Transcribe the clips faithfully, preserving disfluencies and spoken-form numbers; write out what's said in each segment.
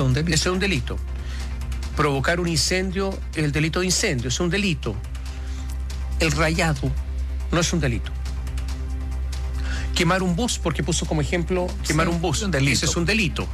Eso es un delito. Eso es un delito. Provocar un incendio, el delito de incendio, es un delito. El rayado no es un delito. Quemar un bus, porque puso como ejemplo quemar sí, un bus, un delito. Ese es un delito.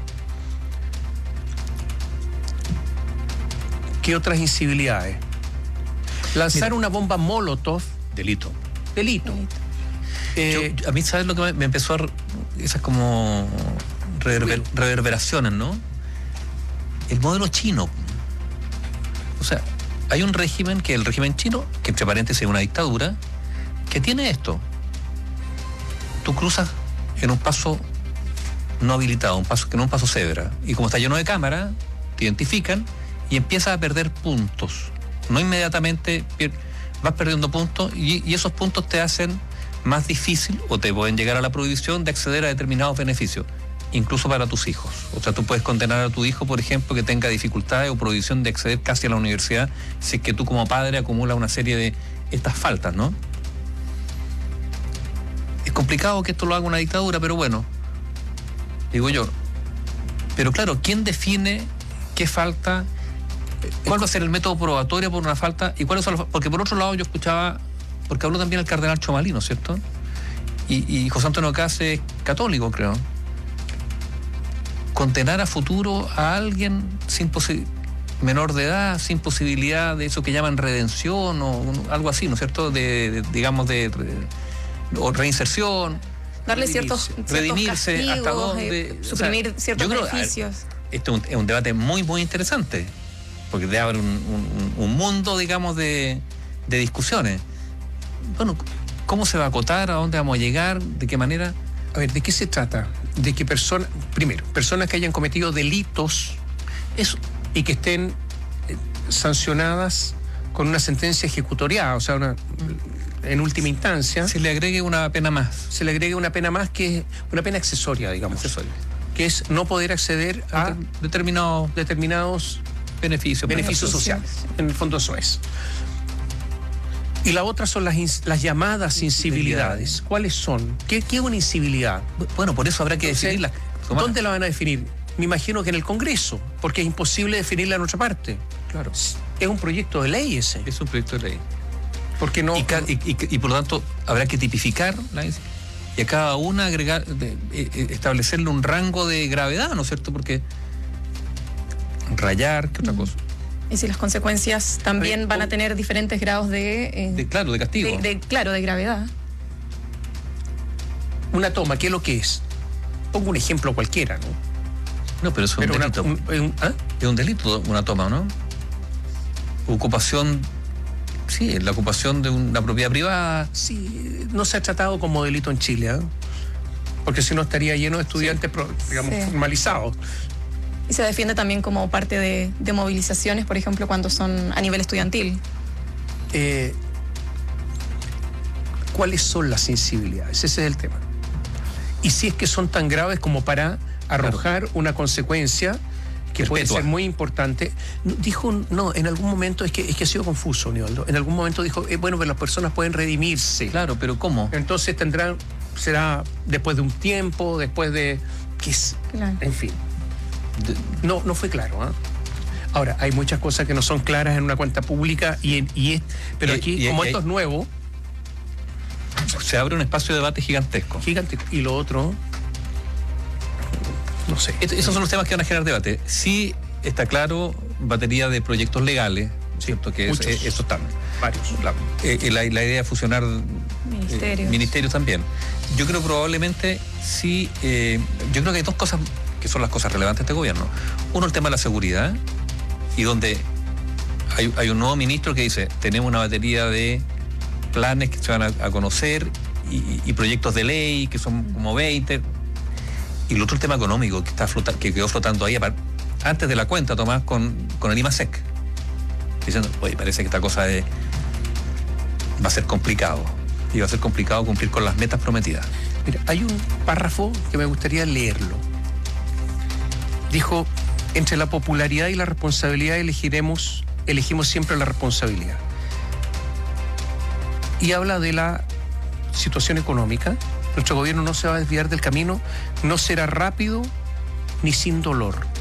¿Qué otras incivilidades? Lanzar Mira, una bomba Molotov. Delito. Delito. delito. Eh, Yo, a mí, ¿sabes lo que me, me empezó a... Esas como reverber, reverberaciones, ¿no? El modelo chino. O sea, hay un régimen, que es el régimen chino, que entre paréntesis es una dictadura, que tiene esto. Tú cruzas en un paso no habilitado, un paso que no es un paso cebra, y como está lleno de cámaras, te identifican y empiezas a perder puntos. No inmediatamente vas perdiendo puntos y, y esos puntos te hacen más difícil o te pueden llegar a la prohibición de acceder a determinados beneficios, incluso para tus hijos. O sea, tú puedes condenar a tu hijo, por ejemplo, que tenga dificultades o prohibición de acceder casi a la universidad si es que tú como padre acumulas una serie de estas faltas, ¿no? Es complicado que esto lo haga una dictadura, pero bueno, digo yo. Pero claro, ¿quién define qué falta? ¿Cuál va a ser el método probatorio por una falta? ¿Y cuáles son los, porque por otro lado yo escuchaba, porque habló también el cardenal Chomalino, ¿cierto? Y, y José Antonio Caz es católico, creo. Condenar a futuro a alguien sin posi- menor de edad, sin posibilidad de eso que llaman redención o algo así, ¿no es cierto? De, de digamos, de, de o reinserción. Darle ciertos, ciertos redimirse, castigos, hasta dónde, eh, suprimir o sea, ciertos creo, beneficios. Ver, este es un, es un debate muy, muy interesante, porque debe haber un, un, un mundo, digamos, de, de discusiones. Bueno, ¿cómo se va a acotar? ¿A dónde vamos a llegar? ¿De qué manera? A ver, ¿de qué se trata? De que personas, primero, personas que hayan cometido delitos eso, y que estén eh, sancionadas con una sentencia ejecutoriada, o sea, una, en última instancia... Se le agregue una pena más. Se le agregue una pena más que es una pena accesoria, digamos. Accesoria. Que es no poder acceder a determinados, determinados beneficios, beneficios sociales. En el fondo eso es. Y la otra son las, las llamadas incivilidades. ¿Cuáles son? ¿Qué, ¿Qué es una incivilidad? Bueno, por eso habrá que Entonces, definirla. ¿Dónde la van a definir? Me imagino que en el Congreso, porque es imposible definirla en otra parte. Claro. Es un proyecto de ley ese. Es un proyecto de ley. Porque no... Y, y, y, y por lo tanto habrá que tipificar la, y a cada una agregar, de, de, establecerle un rango de gravedad, ¿no es cierto? Porque rayar, ¿qué otra cosa? Y si las consecuencias también van a tener diferentes grados de... Eh, de claro, de castigo. De, de, claro, de gravedad. Una toma, ¿qué es lo que es? Pongo un ejemplo cualquiera, ¿no? No, pero es un pero delito. Una, un, un, ¿ah? Es un delito una toma, ¿no? Ocupación... Sí, la ocupación de una propiedad privada. Sí, no se ha tratado como delito en Chile, ¿eh? Porque si no estaría lleno de estudiantes, sí. digamos, sí. formalizados. Y se defiende también como parte de, de movilizaciones, por ejemplo, cuando son a nivel estudiantil. Eh, ¿Cuáles son las sensibilidades? Ese es el tema. Y si es que son tan graves como para arrojar claro. una consecuencia que puede ser muy importante. Dijo, no, en algún momento, es que, es que ha sido confuso, Nivaldo. En algún momento dijo, eh, bueno, pero las personas pueden redimirse. Claro, pero ¿cómo? Entonces tendrán, será después de un tiempo, después de... ¿qué es? Claro. En fin. No, no fue claro, ¿eh? Ahora, hay muchas cosas que no son claras en una cuenta pública, y, y es, pero aquí, y, y, como y, esto es nuevo... Se abre un espacio de debate gigantesco. Gigantesco. Y lo otro... No sé. Esos son los temas que van a generar debate. Sí está claro, batería de proyectos legales, ¿cierto? Que es, es, eso están. Varios. La, eh, la, la idea de fusionar ministerios. Eh, ministerios también. Yo creo probablemente sí, eh, yo creo que hay dos cosas que son las cosas relevantes de este gobierno. Uno, el tema de la seguridad, y donde hay, hay un nuevo ministro que dice, tenemos una batería de planes que se van a, a conocer y, y proyectos de ley que son como veinte. Y el otro, el tema económico que está flota, que quedó flotando ahí antes de la cuenta, Tomás, con, con el IMASEC, diciendo, oye, parece que esta cosa de, va a ser complicado, y va a ser complicado cumplir con las metas prometidas. Mira, hay un párrafo que me gustaría leerlo. Dijo, entre la popularidad y la responsabilidad elegiremos, elegimos siempre la responsabilidad. Y habla de la situación económica. Nuestro gobierno no se va a desviar del camino, no será rápido ni sin dolor.